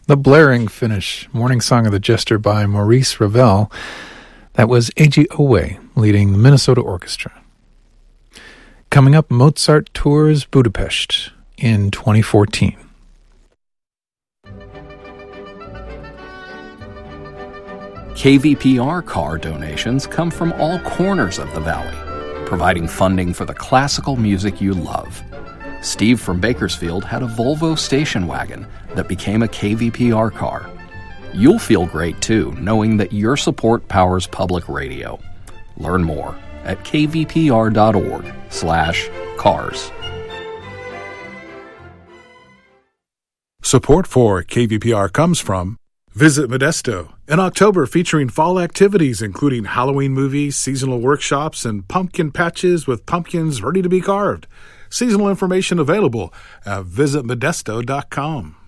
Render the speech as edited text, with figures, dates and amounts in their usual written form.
The blaring finish, Morning Song of the Jester by Maurice Ravel. That was Eiji Owe leading the Minnesota Orchestra. Coming up, Mozart tours Budapest in 2014. KVPR car donations come from all corners of the valley, providing funding for the classical music you love. Steve from Bakersfield had a Volvo station wagon that became a KVPR car. You'll feel great, too, knowing that your support powers public radio. Learn more at kvpr.org/cars. Support for KVPR comes from Visit Modesto, in October featuring fall activities including Halloween movies, seasonal workshops, and pumpkin patches with pumpkins ready to be carved. Seasonal information available at visitmodesto.com.